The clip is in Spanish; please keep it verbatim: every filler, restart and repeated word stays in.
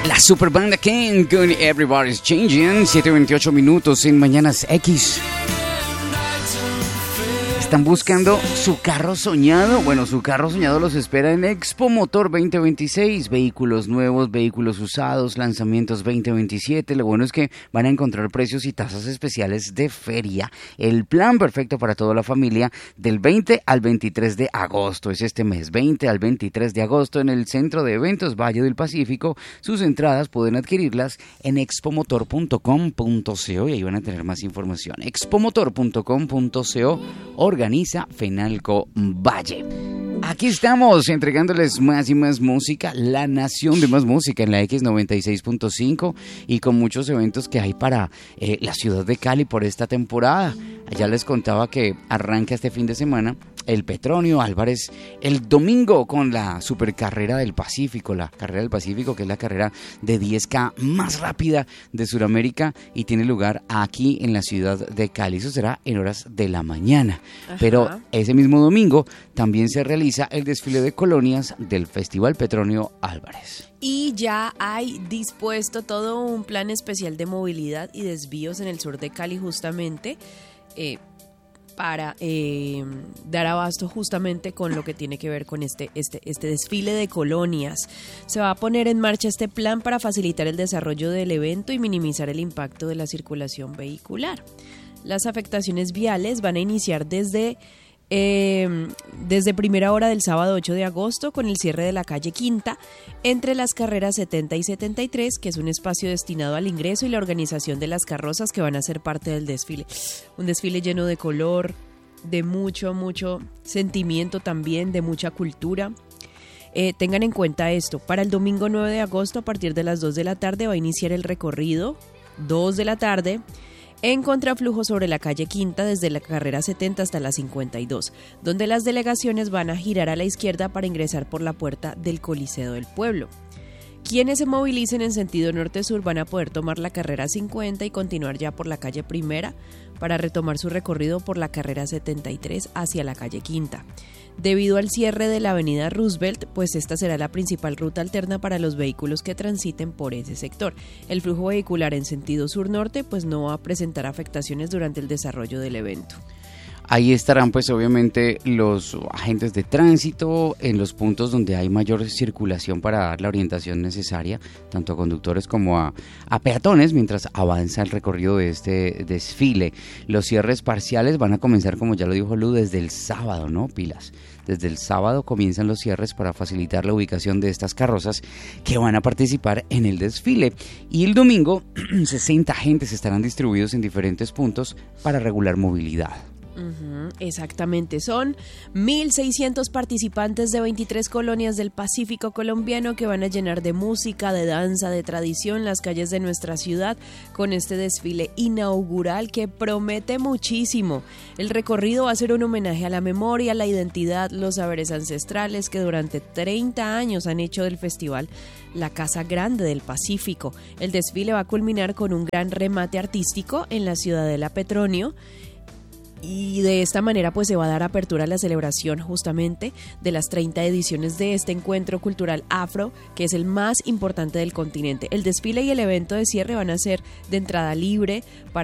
La super banda Ken con Everybody's Changing. siete veintiocho minutos en Mañanas X. ¿Están buscando su carro soñado? Bueno, su carro soñado los espera en Expo Motor veinte veintiséis. Vehículos nuevos, vehículos usados, lanzamientos veinte veintisiete. Lo bueno es que van a encontrar precios y tasas especiales de feria. El plan perfecto para toda la familia del veinte al veintitrés de agosto. Es este mes, veinte al veintitrés de agosto en el Centro de Eventos Valle del Pacífico. Sus entradas pueden adquirirlas en expomotor punto com punto co y ahí van a tener más información. expomotor punto com punto co. Organiza Fenalco Valle. Aquí estamos entregándoles más y más música, la nación de más música en la X noventa y seis punto cinco y con muchos eventos que hay para eh, la ciudad de Cali por esta temporada. Ya les contaba que arranca este fin de semana el Petronio Álvarez el domingo con la supercarrera del Pacífico, la carrera del Pacífico, que es la carrera de diez K más rápida de Sudamérica y tiene lugar aquí en la ciudad de Cali. Eso será en horas de la mañana. Ajá. Pero ese mismo domingo también se realiza el desfile de colonias del Festival Petronio Álvarez. Y ya hay dispuesto todo un plan especial de movilidad y desvíos en el sur de Cali justamente eh, para eh, dar abasto justamente con lo que tiene que ver con este, este, este desfile de colonias. Se va a poner en marcha este plan para facilitar el desarrollo del evento y minimizar el impacto de la circulación vehicular. Las afectaciones viales van a iniciar desde... Eh, desde primera hora del sábado ocho de agosto con el cierre de la calle Quinta entre las carreras setenta y setenta y tres, que es un espacio destinado al ingreso y la organización de las carrozas que van a ser parte del desfile. Un desfile lleno de color, de mucho, mucho sentimiento también, de mucha cultura. Eh, tengan en cuenta esto, para el domingo nueve de agosto a partir de las dos de la tarde va a iniciar el recorrido, dos de la tarde, en contraflujo sobre la calle Quinta desde la carrera setenta hasta la cincuenta y dos, donde las delegaciones van a girar a la izquierda para ingresar por la puerta del Coliseo del Pueblo. Quienes se movilicen en sentido norte-sur van a poder tomar la carrera cincuenta y continuar ya por la calle Primera para retomar su recorrido por la carrera setenta y tres hacia la calle Quinta. Debido al cierre de la avenida Roosevelt, pues esta será la principal ruta alterna para los vehículos que transiten por ese sector. El flujo vehicular en sentido sur-norte pues no va a presentar afectaciones durante el desarrollo del evento. Ahí estarán pues obviamente los agentes de tránsito en los puntos donde hay mayor circulación para dar la orientación necesaria, tanto a conductores como a, a peatones, mientras avanza el recorrido de este desfile. Los cierres parciales van a comenzar, como ya lo dijo Lu, desde el sábado, ¿no? Pilas. Desde el sábado comienzan los cierres para facilitar la ubicación de estas carrozas que van a participar en el desfile. Y el domingo, sesenta agentes estarán distribuidos en diferentes puntos para regular movilidad. Uh-huh, exactamente, son mil seiscientos participantes de veintitrés colonias del Pacífico colombiano que van a llenar de música, de danza, de tradición las calles de nuestra ciudad con este desfile inaugural que promete muchísimo. El recorrido va a ser un homenaje a la memoria, la identidad, los saberes ancestrales que durante treinta años han hecho del festival la Casa Grande del Pacífico. El desfile va a culminar con un gran remate artístico en la Ciudadela Petronio. Y de esta manera pues se va a dar apertura a la celebración justamente de las treinta ediciones de este encuentro cultural afro, que es el más importante del continente. El desfile y el evento de cierre van a ser de entrada libre para